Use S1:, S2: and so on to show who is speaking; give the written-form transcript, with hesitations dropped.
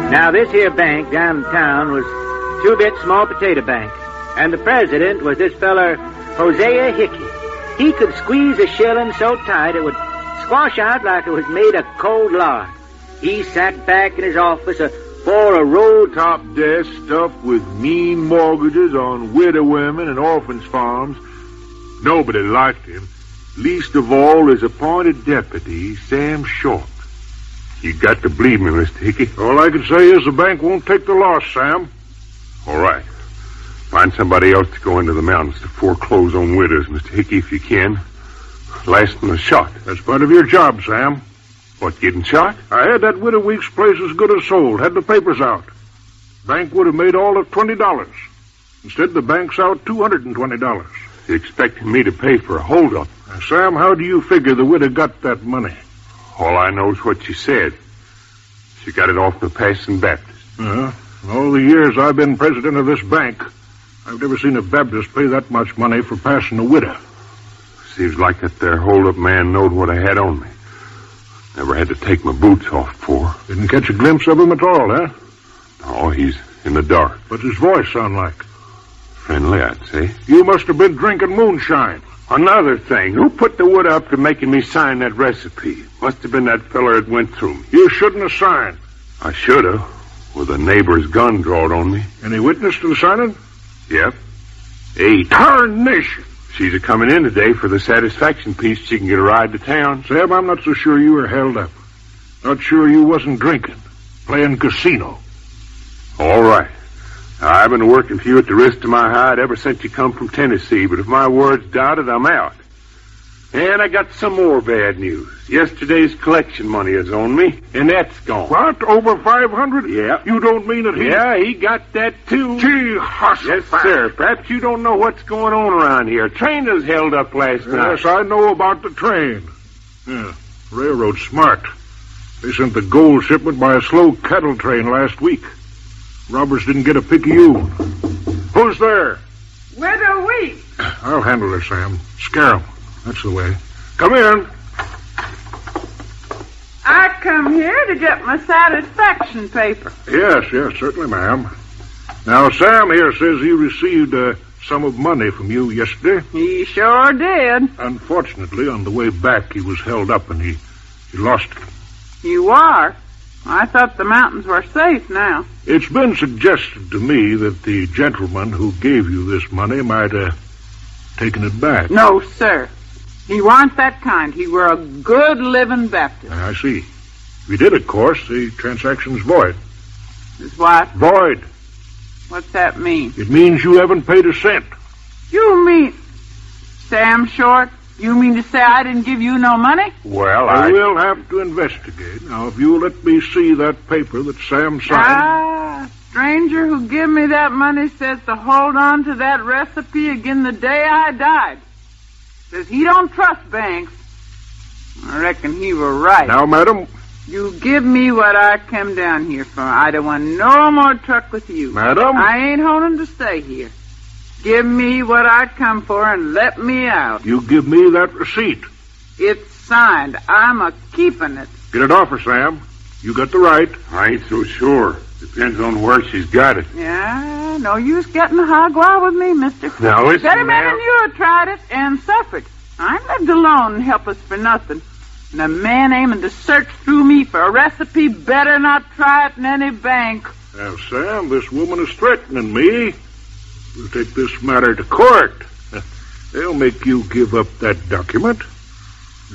S1: Now, this here bank downtown was Two-Bit Small Potato Bank, and the president was this feller, Hosea Hickey. He could squeeze a shilling so tight it would squash out like it was made of cold lard. He sat back in his office for a roll-top desk stuffed with mean mortgages on widow women and orphans' farms. Nobody liked him, least of all his appointed deputy, Sam Short. You got to believe me, Mr. Hickey.
S2: All I can say is the bank won't take the loss, Sam.
S3: All right. Find somebody else to go into the mountains to foreclose on widows, Mr. Hickey, if you can. Last one was shot.
S2: That's part of your job, Sam.
S3: What, getting shot?
S2: I had that Widow Weeks place as good as sold. Had the papers out. Bank would have made all of $20. Instead, the bank's out $220.
S3: You expecting me to pay for a holdup?
S2: Now, Sam, how do you figure the widow got that money?
S3: All I know is what you said. She got it off the Passion Baptist.
S2: In all the years I've been president of this bank, I've never seen a Baptist pay that much money for passing a widow.
S3: Seems like that there hold-up man knowed what I had on me. Never had to take my boots off before.
S2: Didn't catch a glimpse of him at all, huh?
S3: Oh, he's in the dark.
S2: What's his voice sound like?
S3: Friendly, I'd say.
S2: You must have been drinking moonshine.
S3: Another thing, who put the wood up to making me sign that recipe? Must have been that feller that went through me.
S2: You shouldn't have signed.
S3: I should have, with a neighbor's gun drawn on me.
S2: Any witness to the signing?
S3: Yep. Hey,
S2: tarnation!
S3: She's a-coming in today for the satisfaction piece. She can get a ride to town.
S2: Sam, I'm not so sure you were held up. Not sure you wasn't drinking. Playing casino.
S3: All right. I've been working for you at the risk of my hide ever since you come from Tennessee, but if my word's doubted, I'm out. And I got some more bad news. Yesterday's collection money is on me, and that's gone.
S2: What? Over 500?
S3: Yeah.
S2: You don't mean that he...
S3: Yeah, he got that, too.
S2: Gee, hush.
S3: Yes, sir. Perhaps you don't know what's going on around here. Train was held up last night.
S2: Yes, I know about the train. Yeah, railroad's smart. They sent the gold shipment by a slow cattle train last week. Robbers didn't get a picayune. Who's there?
S4: Widow Weeks.
S2: I'll handle her, Sam. Scare 'em. That's the way. Come in.
S4: I come here to get my satisfaction paper.
S2: Yes, certainly, ma'am. Now, Sam here says he received a sum of money from you yesterday.
S4: He sure did.
S2: Unfortunately, on the way back, he was held up and he lost it.
S4: You are? I thought the mountains were safe now.
S2: It's been suggested to me that the gentleman who gave you this money might have taken it back.
S4: No, sir. He warn't that kind. He were a good living Baptist.
S2: I see. If he did, of course, the transaction's void.
S4: Is what?
S2: Void.
S4: What's that mean?
S2: It means you haven't paid a cent.
S4: You mean... Sam Short? You mean to say I didn't give you no money?
S3: Well,
S2: We'll have to investigate. Now, if you'll let me see that paper that Sam signed...
S4: stranger who give me that money says to hold on to that recipe again the day I died. Says he don't trust banks. I reckon he were right.
S2: Now, madam...
S4: You give me what I come down here for. I don't want no more truck with you.
S2: Madam?
S4: I ain't holding to stay here. Give me what I come for and let me out.
S2: You give me that receipt.
S4: It's signed. I'm a-keeping it.
S2: Get it off her, Sam. You got the right.
S3: I ain't so sure. Depends on where she's got it.
S4: Yeah, no use getting hogwild with me, mister.
S3: Now, listen,
S4: Better men
S3: ma'am.
S4: than you have tried it and suffered. I ain't lived alone and helpless for nothing. And a man aiming to search through me for a recipe better not try it in any bank.
S2: Now, Sam, this woman is threatening me. We'll take this matter to court. They'll make you give up that document.